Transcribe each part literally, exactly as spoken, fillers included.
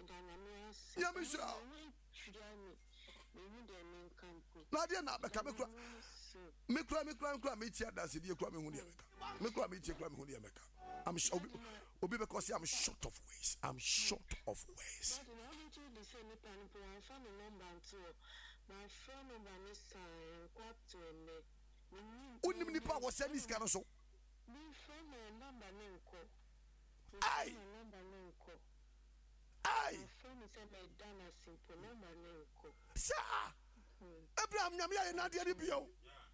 Yamisha. Nadia na beka mekura. Mekura mekura mekura metia dance die kura me hu de meka. Mekura metia kura me hu de meka. I'm sure obi because I'm short of ways. I'm short of ways. My friend number is quattro me. Unim nipa wo send this kind of so. My friend number nenko. Ai. Number nenko. Ai. My friend is my dana simple number nenko. Sir. Abraham nyame aye na de de bio.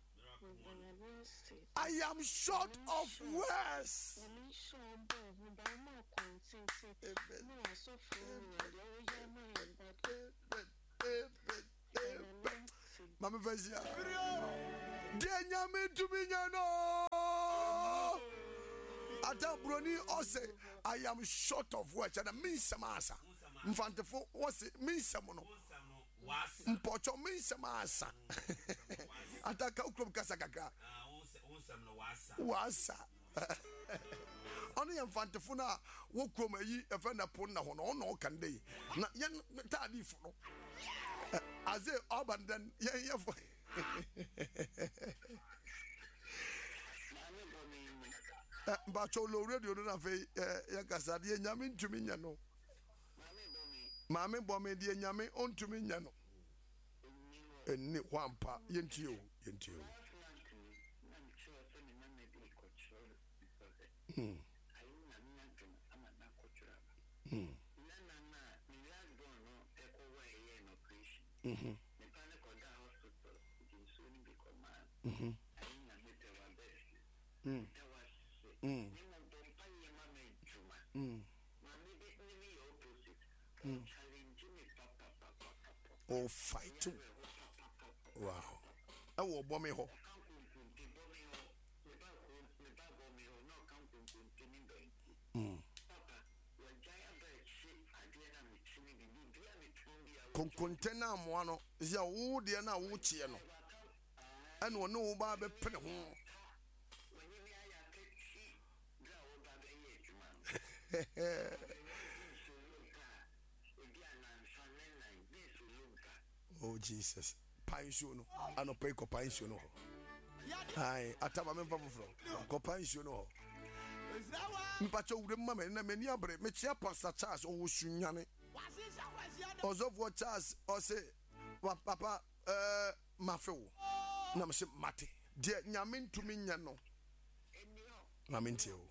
I am short of words. Mama Vezia. Denya me to me no. Adam Broni ose I am short of words and mean samasa. Mfantefo wose mean samono. Mpocho mean samasa. Ataka ukrom kasa kaka. Wasa. Oni mfantefo na wo krom ayi e fa na pon na ho no no kan dey. Na yen tadi fu no. As a abandon, yeah, yeah. But your low radio don't have a Yakasadi and Yamin to me, no. Mammy Bommy, dear Yami, on to me, no. And one part, Yentio, Yentio. Hmm. Hmm. Mhm. Mhm. Mm. Mm. Mm. Mm. Oh, fight too. Wow. I will bomb me ho. Mm. Concontena moano is your wood and a wood no. And one no barber pen home. Oh Jesus. Pension. I no pay pension. Aye, atama me papa fro. Ko pension no. Mpacho wure mama na mani abre me chia pastor Charles o sunyane. Ozofo Charles o say wa papa eh mafewo. Na me say mate. De nyame ntumi nya no. Nyame ntio.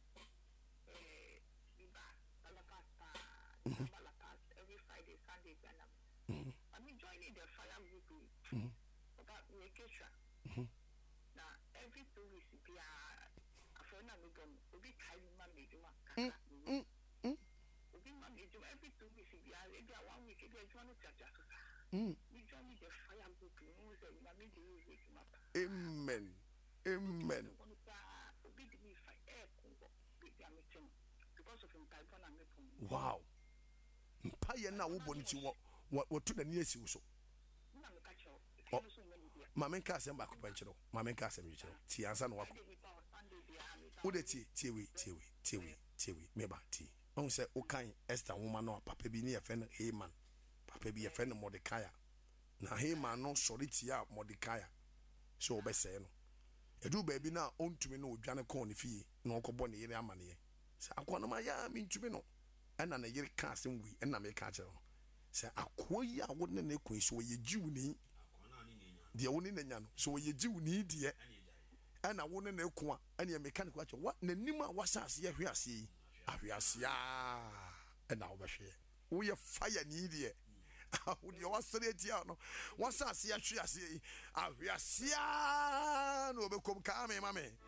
Every Friday, Sunday, mm-hmm. I mean, joining the fire group mm-hmm. about vacation. Mm-hmm. Now, every two weeks, be a friend of them will be kind of mammy. Every two weeks, be a one week, if there's one church. We join the fire group. Amen. Amen. Wow. Mpaya na wo boni ti wo wo to na ni asi wo so. Mama nka asem ba ko panchiro. Mama nka asem yichiro. Ti ansa no wako. Wo de ti ti we ti we ti we ti we me ba ti. On say o kan Esther woman no papa bi ni ye fen Haman. Papa bi ye fen Mordecai. Na Haman no sorry ti ya Mordecai. So obese no. Edu ba bi na ontumi no odwane kon ne fie na okobo ne yere amane. Say akwa no ma ya mi ntumi no. Ena na yere ka asem wi ena me ka kire no se akoyi a wona na ekun so ye jiwuni de woni na nya no so ye jiwuni de ena wona na ekun a ena me kan ko ache wa nanim a wasase ye hwe ase yi ahwe ase a ena wo behwe wo ye fire ni de wo de wasere tia no wasase ye hwe ase yi ahwe ase a no be kom ka me mame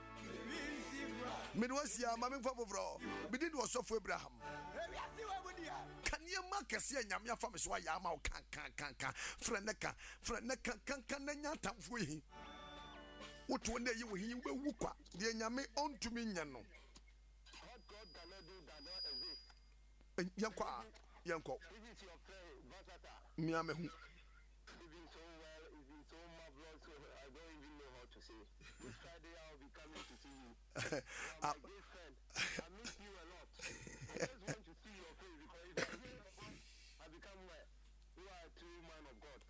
Menwasia mame foforo be did was of Abraham can you mark a see nyame from so ya ma kan kan kan kan freneka freneka kan kan nya tamfo yi woto na yi wo hin be wukwa de nyame ontumi nya no God cannot do that not exist yankwa yanko miame hu It's been so well, it's been so marvelous, so I don't even know how to say. This Friday I'll be coming to see you. You're my good friend. I miss you a lot. I just want to see your face because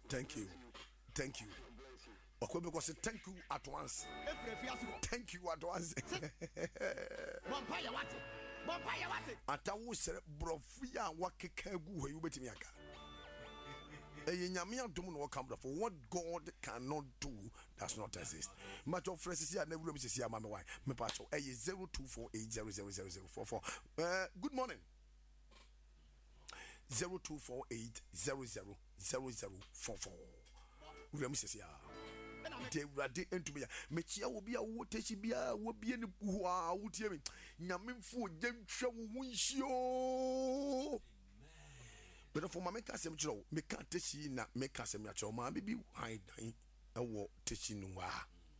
Thank you. Thank you. Okay, because thank you at once. Thank you at once. Atawo sere brofia wakeka gu ho yubetimi aka. Eye nyame adom no come for what God cannot do does not exist. Much of friends here na wuro mi sisi ama me why. Me pa cho eye zero two four eight zero zero zero zero four four. Uh good morning. zero two four eight zero zero zero zero four four. Wuro mi sisi ya. De rade entumi ya mechia obi a wo techi bia wo bie ne hu a wo tie me nyame mfu ogentwa wo hu nhio but for mama ka sem chiro me ka techi na me ka sem ya chiro ma bibi han dan ewo techi nu wa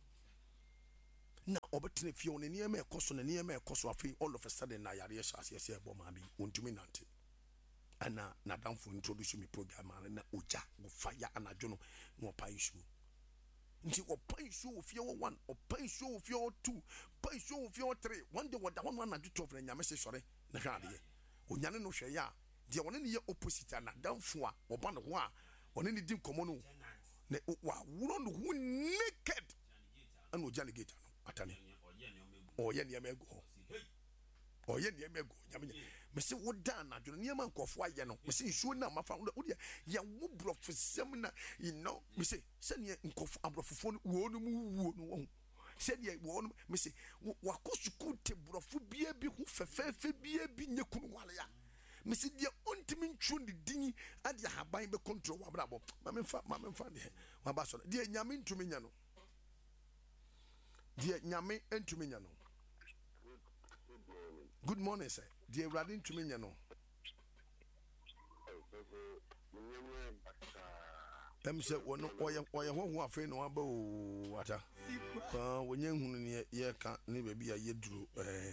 na obetene fie on ne ma ekoso ne ne ma ekoso afi all of a sudden na yare shase yese ebo ma bi ontumi nante ana na damfo introduce me program na oja go fire anadwo no no pa issue nti opan show ofie one opan show ofie two pan show ofie three one day wada one na twelve na nyame se sore na hwa de onyane no hwe ya de woni ne ye opposite na damfo a oba ne ho a woni ne di komo no na wa wuro no hu naked ana oja negator no atane oye ne me go oye ne me go nyame me se woda na dwo ne ma nkofo aye no me se nsuo na mafa wo de ya wo brofosem na you know me se se ne nkofo abrofofo no wo no mu wo no wo se ne wo no me se wakosuku te brofo bia bi hu fefefe bia bi nyekunu wale ya me se dia ontimi ntwo ne din ade haban be control wa brabo ma me fa ma me fa de wa ba so dia nyame ntumi nya no dia nyame ntumi nya no. Good morning, sir. Dear Radin to me, you know. Them said, "One, or you, or you who are afraid no about water. Uh, when you who ye can't never be a year drew.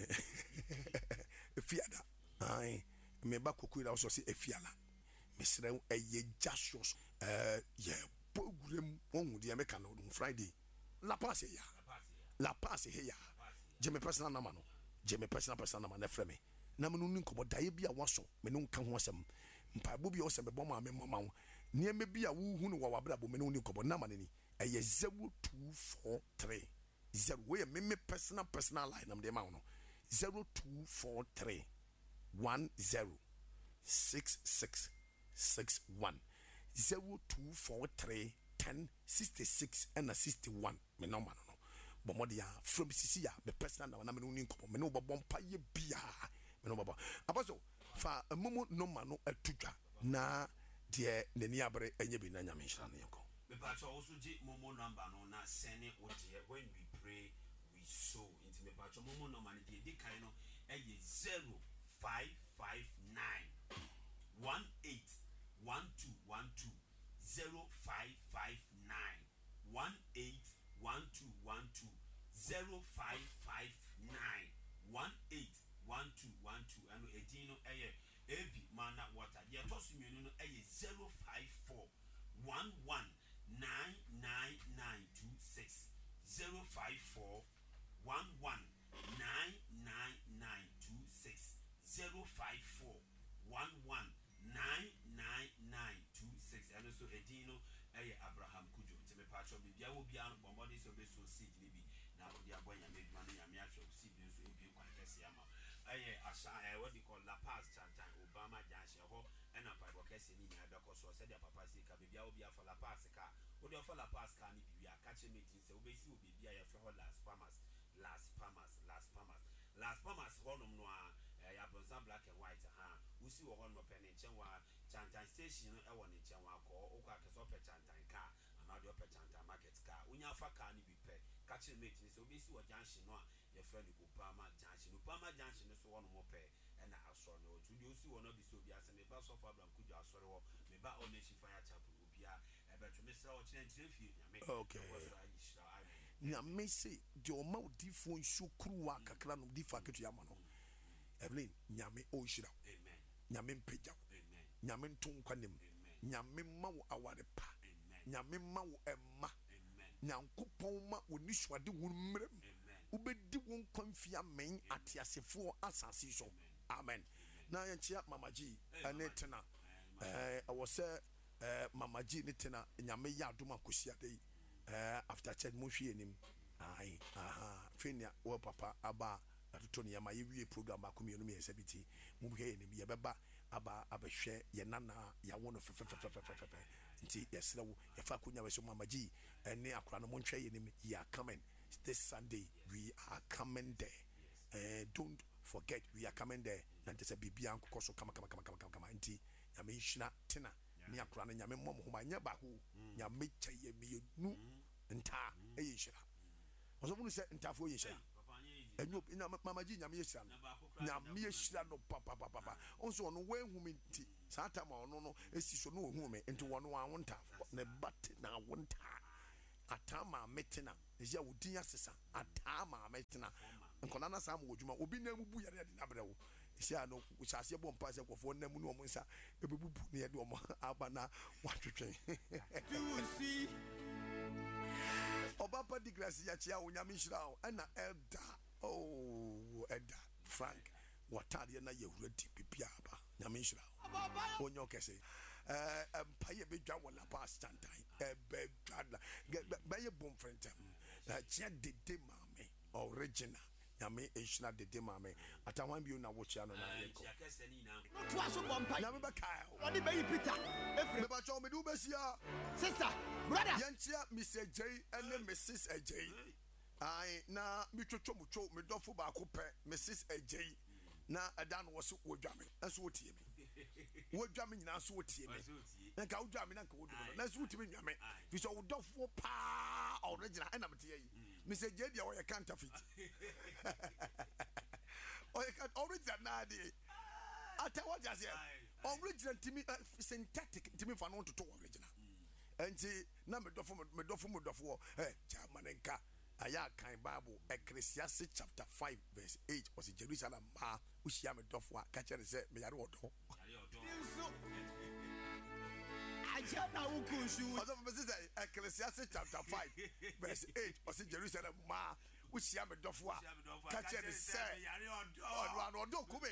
A fiada. I may back could also say a fiala. Mister a ye just uh, yeah, program on the American on Friday. La Passe ya. La Passe here. Jimmy personal namano. Jeme personal personal na frame na me no nkobo dae bia waso me no nka ho asem mpa bo bia osem be ma me mama wo ne me bia wo hu no wa wabra bo me no nkobo na manani eye zero two four three zero we me me personal personal line am de ma wo no zero two four three one zero six six six one zero two four three ten sixty-six and sixty-one me number no Bomodia from Sisia, the person na me no nko me no bobom paye bia me no bobo abaso fa momo no ma no atudwa na de nani abre enye bi na nyame hira no yeko me pa cho also ji momo number no na send it when we pray we sow into me pa cho momo number ni de kai no eye zero five five nine one eight one two one two zero five five nine one eight one two one two zero five five nine one eight one two one two and edino eye ebi mana water the toss me no eye zero five four one one nine nine nine two six zero five four one one nine nine nine two six zero five four one one nine nine nine two six and also edino eye Abraham Kujo teme patcho bibia wo bia no bombody so be so seed ni bi na wo dia bonya me duma no nyame ahwe seed ni so ebi kwa kese ama eye asha eh what they call La Paz chantan Obama janche ho ena pa bo kese ni nya be ko so se dia papa se ka bibia wo bia for La Paz ka wo dia for La Paz ka ni bibia ka che meeting se wo be si wo bibia ya fe ho Las Palmas Las Palmas Las Palmas Las Palmas ho no no a ya bronza black and white ha wo si wo ho no pe ne chen wa chantan station e wo ne chen wa ko o kwa keso pe chantan ka ana de pe chantan market ka unya fa ka ni bi pe ka che meeting se obi si wo junction no a ye friend ko Pama junction Pama junction so wo no mo pe e na aso no to di osi wo no bi so obi ase me ba so fa Abraham Kujo asore wo me ba o nation fire chapel obi a e be to me sra wo chine chine fie nyame okay nyame se de o ma odi fo nsu kruwa kakra no di fa ketu ya ma no Evelyn nyame o shira amen nyame mpeja amen nyame nton kwanem nyame ma wo aware pa nyame ma wo emma nyankopon ma oni suade wo mrem ubedi wo kwanfia men atiasefo asase so amen na yanchia mama ji ane tena eh I was say eh Mama G ne tena nyame ya adoma kosia dey eh after chat mo hwe enim ai aha fenia wo papa aba atoto ne ma ye program akomi no me yesabiti mo hwe enim ye beba aba abehwe ye nana ya wono fefefefefefe nti yesra wo ye fa konya we so Mama G ene akura no mo nhwe enim ya coming this Sunday. We are coming there. Uh, don't forget, we are coming there. And there's a baby uncle koso kama kama kama kama kama kama anti. Yami shina tina. Ni akurana yami mom huma nyaba hu. Yami chaye mi nu nta eye shira. Oso bunu se nta fo ye shira. Enyo ina Mama G yami ye shira no. Yami ye shira no papa papa papa. Onso ono we hu mi nti. Sa time ono no esi so no hu me nti wono wa wonta ne bat na wonta. Atama metina eja wodin asesa atama metina nkona na sam wodwuma obi na mubu yare de nabrewo esia no usase bom pa se kofo na mu no mo nsa ebebubu ne ye de omo aba na watwetwen see oba pa digrasi ya chia onyame hira o na elda oh elda Frank watade na yehura di bibia aba nyame hira onyo kese eh empire bedwa wala pa standai e bedwa ba ye bom frentem na chia dede mame original nyame ehina dede mame atawan bi na wo chia no na ye ko to aso bompa nyame ba kai woni be yi Peter efre ba cho me du be sia sister brother yanchia Mister J and Missus J ai na mi twotwo mo two me dofo ba ko pe Missus J na adan wo so wodwame enso wotie me wodwame nyina so wotie me na ka wodwame na ka wodwame na so wotie me nwame fi so wodofo pa original na mete yi Mister J dia wo ye counterfeit o ye original na de ata what just here original timi synthetic timi fa no to original enti na me dofo me dofo me dofo eh chamanenka aya kan Bible Ecclesiastes chapter five verse eight was in Jerusalem ma ushia me dofo a ka kire se me yare odo aja na ukushu odo me say Ecclesiastes chapter five verse eight was in Jerusalem ma ushia me dofo a ka kire se me yare odo odo odo kube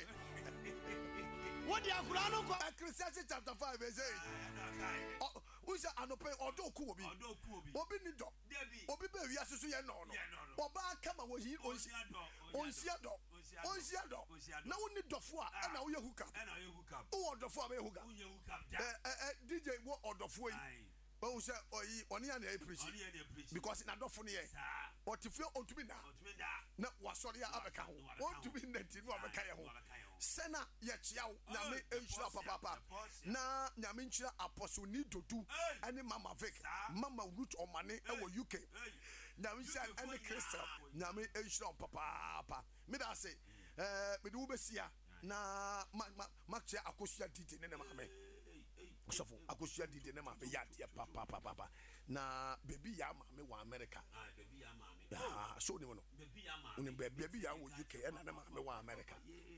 what the akura no ko Ecclesiastes chapter five verse eight Uza anope odo ku obi obi ni do obi be wi aseso ye no no oba kama wo yi onsia do onsia do onsia do na woni dofo a na wo ye hook up na wo hook up wo dofo a be hook up eh eh D J wo odofo yi o say oyi oni ya na preach because na dofo ne ye otifio ontumi na na wasori a abeka ho ontumi na ti no abeka ye ho sena ye chia nyame enhira papa papa na nyame enhira apostle ni dodu ani Mama Vic Mama Root Omane e wo U K nyame enhira ani Crystal nyame enhira papa papa me da say eh me do besia na ma chia akosua didi ne ma me sofo akosua didi ne ma me ya de papa papa na baby ya ma me wa America ah baby ya ma me ah so ni wono baby ya ma me baby ya wo U K na na ma me wa America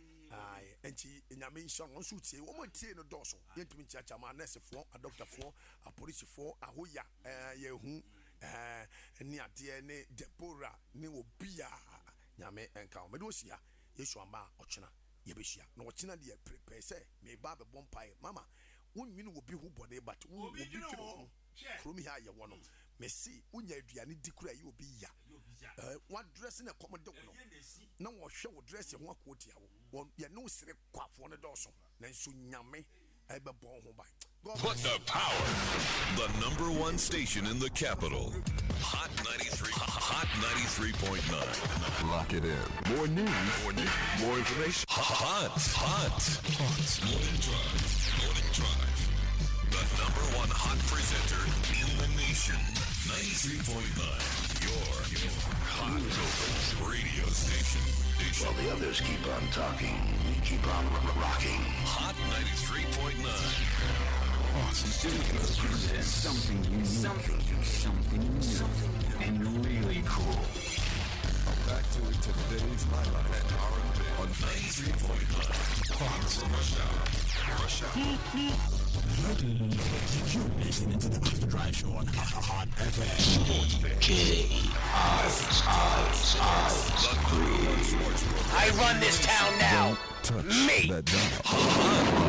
ai enti nyame nhyɛ no nso tie wo mo tie no dɔso yɛntumi nkyia ma nurse fo a doctor fo a police fo a hoya eh yehu eh ni ade ne Deborah ne obia nyame enka me do sia Yesu amba ɔkyena yɛbɛhyia na ɔkyena de prepare sɛ me ba be bompae mama wonwini obi hu bɔne but wo obi twere ho krom hi ayɛ wɔ no mesi unya aduane dikura yi obi ya eh wa dress na komode wo no na wo hwɛ wo dress ho akotia wo ye no sere kwafo ne dɔso na nso nyame ebɛbɔ ho ban. Put the power. The number one station in the capital. Hot ninety-three. Hot ninety-three point nine. Lock it in. More news. More news. More information. Hot. Hot. Hot. Morning Drive. Morning Drive. The number one hot presenter in the nation. ninety-three point nine. Your, your hot radio station. While the others keep on talking, we keep on rocking. Hot ninety-three point nine. Studios presents something unique, something, something new, something and really cool. Back to it today's highlight at R and B on ninety-three point nine. Hot Rush Hour. Rush Hour. You're listening to the After Drive Show on Hot F M. K I I I run this town now. Touch Me. that dial.